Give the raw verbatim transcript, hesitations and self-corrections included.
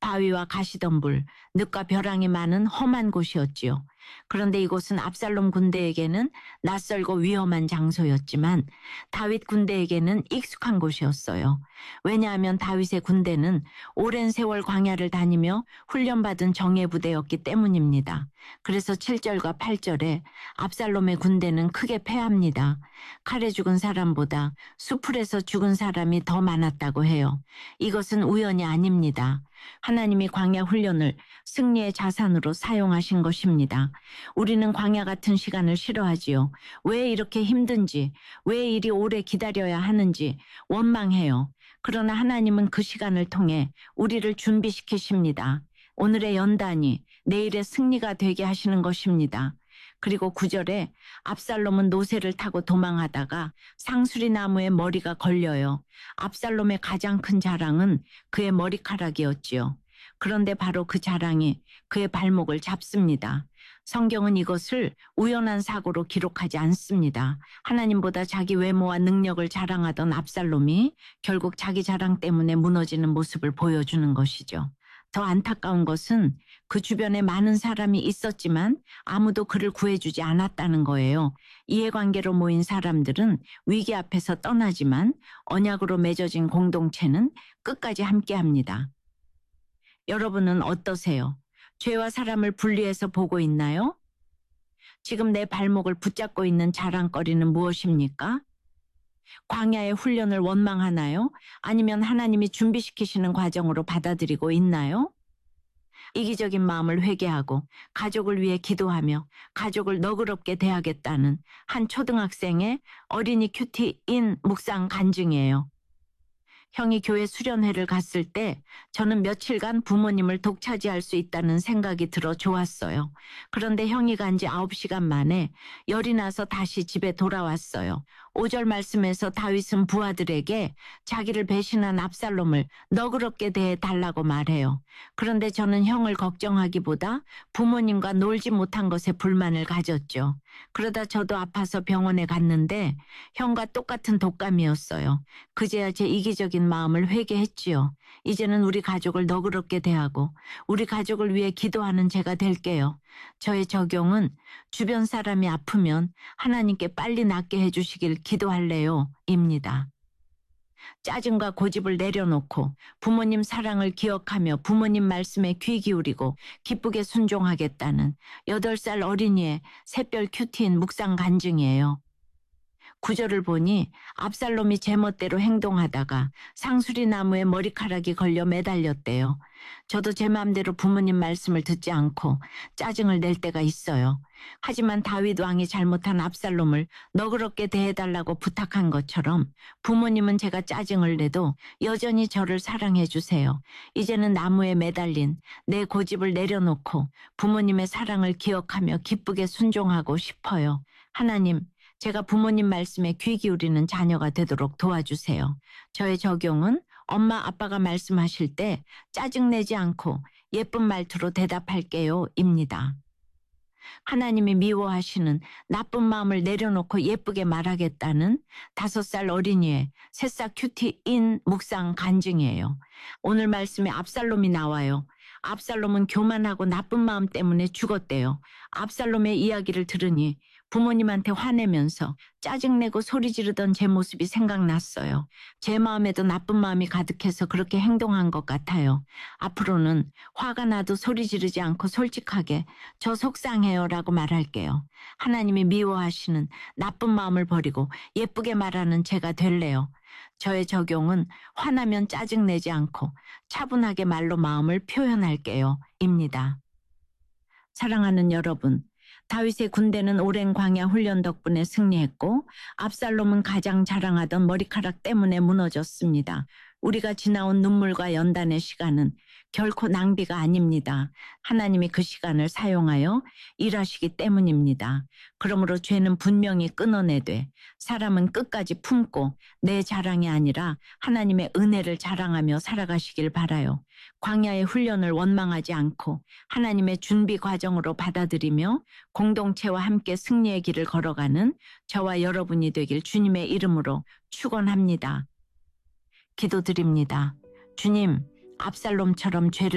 바위와 가시덤불, 늪과 벼랑이 많은 험한 곳이었지요. 그런데 이곳은 압살롬 군대에게는 낯설고 위험한 장소였지만 다윗 군대에게는 익숙한 곳이었어요. 왜냐하면 다윗의 군대는 오랜 세월 광야를 다니며 훈련받은 정예부대였기 때문입니다. 그래서 칠 절과 팔 절에 압살롬의 군대는 크게 패합니다. 칼에 죽은 사람보다 수풀에서 죽은 사람이 더 많았다고 해요. 이것은 우연이 아닙니다. 하나님이 광야 훈련을 승리의 자산으로 사용하신 것입니다. 우리는 광야 같은 시간을 싫어하지요. 왜 이렇게 힘든지, 왜 이리 오래 기다려야 하는지 원망해요. 그러나 하나님은 그 시간을 통해 우리를 준비시키십니다. 오늘의 연단이 내일의 승리가 되게 하시는 것입니다. 그리고 구 절에 압살롬은 노새를 타고 도망하다가 상수리 나무에 머리가 걸려요. 압살롬의 가장 큰 자랑은 그의 머리카락이었지요. 그런데 바로 그 자랑이 그의 발목을 잡습니다. 성경은 이것을 우연한 사고로 기록하지 않습니다. 하나님보다 자기 외모와 능력을 자랑하던 압살롬이 결국 자기 자랑 때문에 무너지는 모습을 보여주는 것이죠. 더 안타까운 것은 그 주변에 많은 사람이 있었지만 아무도 그를 구해주지 않았다는 거예요. 이해관계로 모인 사람들은 위기 앞에서 떠나지만 언약으로 맺어진 공동체는 끝까지 함께합니다. 여러분은 어떠세요? 죄와 사람을 분리해서 보고 있나요? 지금 내 발목을 붙잡고 있는 자랑거리는 무엇입니까? 광야의 훈련을 원망하나요? 아니면 하나님이 준비시키시는 과정으로 받아들이고 있나요? 이기적인 마음을 회개하고 가족을 위해 기도하며 가족을 너그럽게 대하겠다는 한 초등학생의 어린이 큐티인 묵상 간증이에요. 형이 교회 수련회를 갔을 때 저는 며칠간 부모님을 독차지할 수 있다는 생각이 들어 좋았어요. 그런데 형이 간 지 아홉 시간 만에 열이 나서 다시 집에 돌아왔어요. 오 절 말씀에서 다윗은 부하들에게 자기를 배신한 압살롬을 너그럽게 대해달라고 말해요. 그런데 저는 형을 걱정하기보다 부모님과 놀지 못한 것에 불만을 가졌죠. 그러다 저도 아파서 병원에 갔는데 형과 똑같은 독감이었어요. 그제야 제 이기적인 마음을 회개했지요. 이제는 우리 가족을 너그럽게 대하고 우리 가족을 위해 기도하는 제가 될게요. 저의 적용은 주변 사람이 아프면 하나님께 빨리 낫게 해주시길 기도할래요 입니다. 짜증과 고집을 내려놓고 부모님 사랑을 기억하며 부모님 말씀에 귀 기울이고 기쁘게 순종하겠다는 여덟 살 어린이의 샛별 큐티인 묵상 간증이에요. 구절을 보니 압살롬이 제멋대로 행동하다가 상수리 나무에 머리카락이 걸려 매달렸대요. 저도 제 마음대로 부모님 말씀을 듣지 않고 짜증을 낼 때가 있어요. 하지만 다윗 왕이 잘못한 압살롬을 너그럽게 대해달라고 부탁한 것처럼 부모님은 제가 짜증을 내도 여전히 저를 사랑해 주세요. 이제는 나무에 매달린 내 고집을 내려놓고 부모님의 사랑을 기억하며 기쁘게 순종하고 싶어요. 하나님, 제가 부모님 말씀에 귀 기울이는 자녀가 되도록 도와주세요. 저의 적용은 엄마 아빠가 말씀하실 때 짜증내지 않고 예쁜 말투로 대답할게요 입니다. 하나님이 미워하시는 나쁜 마음을 내려놓고 예쁘게 말하겠다는 다섯 살 어린이의 새싹 큐티인 묵상 간증이에요. 오늘 말씀에 압살롬이 나와요. 압살롬은 교만하고 나쁜 마음 때문에 죽었대요. 압살롬의 이야기를 들으니 부모님한테 화내면서 짜증내고 소리 지르던 제 모습이 생각났어요. 제 마음에도 나쁜 마음이 가득해서 그렇게 행동한 것 같아요. 앞으로는 화가 나도 소리 지르지 않고 솔직하게 저 속상해요 라고 말할게요. 하나님이 미워하시는 나쁜 마음을 버리고 예쁘게 말하는 제가 될래요. 저의 적용은 화나면 짜증내지 않고 차분하게 말로 마음을 표현할게요 입니다. 사랑하는 여러분, 다윗의 군대는 오랜 광야 훈련 덕분에 승리했고 압살롬은 가장 자랑하던 머리카락 때문에 무너졌습니다. 우리가 지나온 눈물과 연단의 시간은 결코 낭비가 아닙니다. 하나님이 그 시간을 사용하여 일하시기 때문입니다. 그러므로 죄는 분명히 끊어내되 사람은 끝까지 품고 내 자랑이 아니라 하나님의 은혜를 자랑하며 살아가시길 바라요. 광야의 훈련을 원망하지 않고 하나님의 준비 과정으로 받아들이며 공동체와 함께 승리의 길을 걸어가는 저와 여러분이 되길 주님의 이름으로 축원합니다. 기도드립니다. 주님, 압살롬처럼 죄를